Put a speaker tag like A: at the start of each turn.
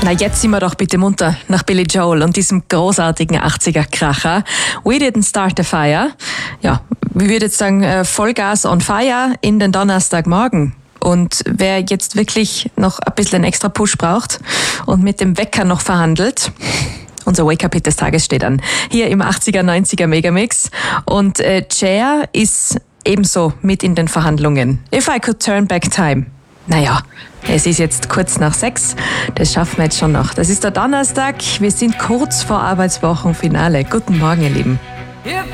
A: Na, jetzt sind wir doch bitte munter nach Billy Joel und diesem großartigen 80er-Kracher. We didn't start the fire. Ja, wie würde jetzt sagen, Vollgas on fire in den Donnerstagmorgen. Und wer jetzt wirklich noch ein bisschen einen extra Push braucht und mit dem Wecker noch verhandelt, unser Wake-Up-Hit des Tages steht an. Hier im 80er-90er Megamix. Und Cher ist ebenso mit in den Verhandlungen. If I could turn back time. Naja, es ist jetzt kurz nach 6. Das schaffen wir jetzt schon noch. Das ist der Donnerstag. Wir sind kurz vor Arbeitswochenfinale. Guten Morgen, ihr Lieben.
B: If